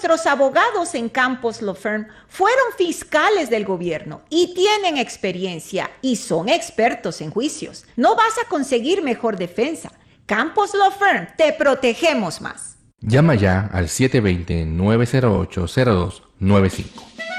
nuestros abogados en Campos Law Firm fueron fiscales del gobierno y tienen experiencia y son expertos en juicios. No vas a conseguir mejor defensa. Campos Law Firm, te protegemos más. Llama ya al 720-908-0295.